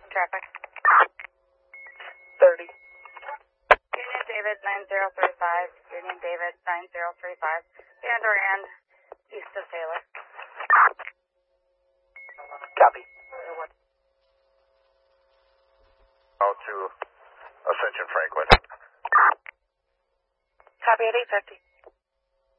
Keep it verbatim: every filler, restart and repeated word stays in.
traffic. thirty. Union David nine zero three five, Union David nine zero three five, and or end east of Taylor. Copy. Out to Ascension Franklin. Copy at eight fifty.